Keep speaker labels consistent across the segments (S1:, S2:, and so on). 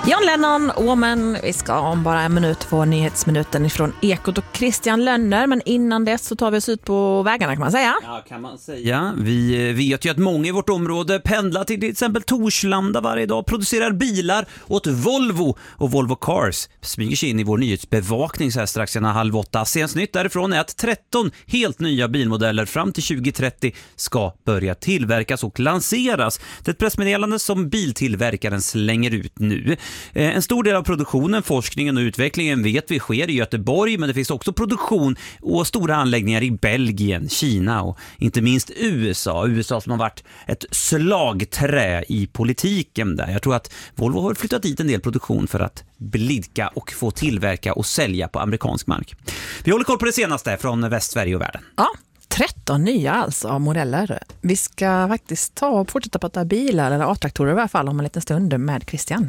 S1: John Lennon, Woman. Vi ska om bara en minut få nyhetsminuten ifrån Ekot och Christian Lönner. Men innan dess så tar vi oss ut på vägarna, kan man säga.
S2: Ja, kan man säga. Vi vet ju att många i vårt område pendlar till exempel Torslanda varje dag, producerar bilar åt Volvo. Och Volvo Cars smyger sig in i vår nyhetsbevakning så här strax innan 7:30. Senast nytt därifrån är att 13 helt nya bilmodeller fram till 2030 ska börja tillverkas och lanseras. Det är ett pressmeddelande som biltillverkaren slänger ut nu. En stor del av produktionen, forskningen och utvecklingen vet vi sker i Göteborg, men det finns också produktion och stora anläggningar i Belgien, Kina och inte minst USA. USA som har varit ett slagträ i politiken där. Jag tror att Volvo har flyttat dit en del produktion för att blidka och få tillverka och sälja på amerikansk mark. Vi håller koll på det senaste från Västsverige och världen.
S1: Ja, 13 nya alltså modeller. Vi ska faktiskt ta och fortsätta prata bilar eller A-traktorer i alla fall om en liten stund med Christian.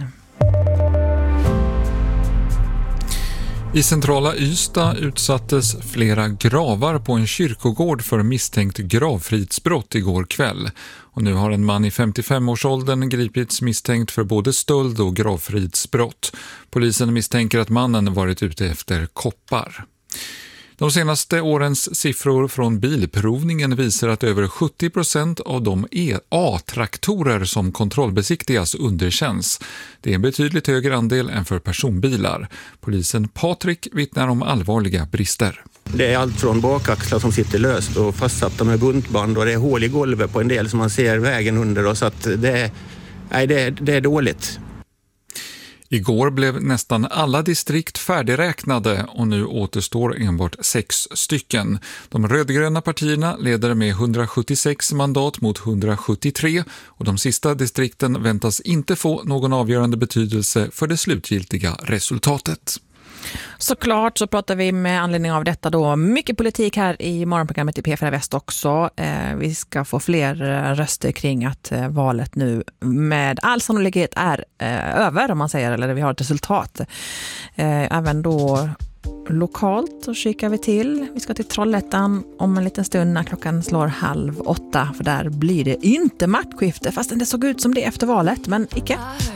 S3: I centrala Ystad utsattes flera gravar på en kyrkogård för misstänkt gravfridsbrott igår kväll. Och nu har en man i 55-årsåldern gripits misstänkt för både stöld och gravfridsbrott. Polisen misstänker att mannen varit ute efter koppar. De senaste årens siffror från bilprovningen visar att över 70% av de A-traktorer som kontrollbesiktigas underkänns. Det är en betydligt högre andel än för personbilar. Polisen Patrik vittnar om allvarliga brister.
S4: Det är allt från bakaxlar som sitter löst och fastsatta med buntband och det är hål i golvet på en del som man ser vägen under. Så att det är dåligt.
S3: Igår blev nästan alla distrikt färdigräknade och nu återstår enbart 6 stycken. De rödgröna partierna leder med 176 mandat mot 173 och de sista distrikten väntas inte få någon avgörande betydelse för det slutgiltiga resultatet.
S1: Såklart så pratar vi med anledning av detta då mycket politik här i morgonprogrammet i P4 Väst också. Vi ska få fler röster kring att valet nu med all sannolikhet är över om man säger, eller vi har ett resultat. Även då lokalt så kikar vi till. Vi ska till Trollhättan om en liten stund när klockan slår 7:30 för där blir det inte maktskifte fastän det såg ut som det efter valet, men icke.